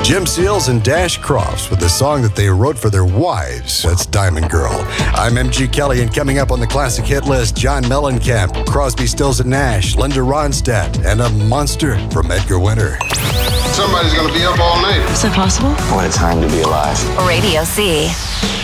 Jim Seals and Dash Crofts with the song that they wrote for their wives. That's Diamond Girl. I'm MG Kelly, and coming up on the classic hit list, John Mellencamp, Crosby, Stills and Nash, Linda Ronstadt, and a monster from Edgar Winter. Somebody's gonna be up all night. Is that possible? What a time to be alive. Radio C.